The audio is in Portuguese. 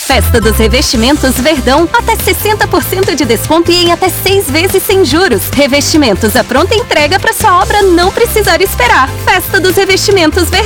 Festa dos Revestimentos Verdão, até 60% de desconto e em até 6 vezes sem juros. Revestimentos à pronta entrega para sua obra não precisar esperar. Festa dos Revestimentos Verdão.